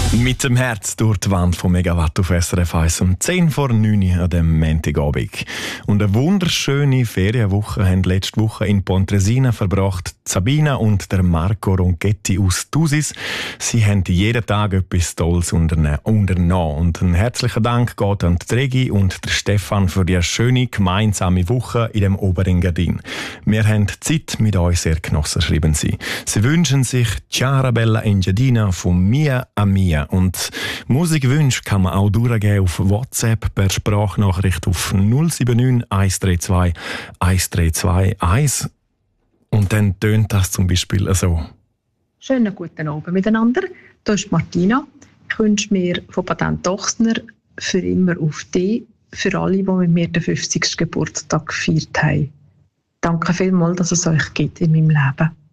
Mit dem Herz durch die Wand von Megawatt auf SRF 1 um 10 vor 9 Uhr an dem Montagabend. Und eine wunderschöne Ferienwoche haben letzte Woche in Pontresina verbracht Sabina und der Marco Ronchetti aus Thusis. Sie haben jeden Tag etwas Tolles unternommen. Und ein herzlicher Dank geht an die Regi und der Stefan für die schöne gemeinsame Woche in dem Oberengadin. Wir haben die Zeit mit euch sehr genossen, schreiben sie. Sie wünschen sich Ciao Bella Engadina von Mia a Mia. Und Musikwünsche kann man auch durchgeben auf WhatsApp per Sprachnachricht auf 079 132 1321. Und dann tönt das zum Beispiel so. Schönen guten Abend miteinander. Hier ist Martina. Ich wünsche mir von Patent Ochsner für immer auf dich, für alle, die mit mir den 50. Geburtstag gefeiert haben. Danke vielmals, dass es euch gibt in meinem Leben.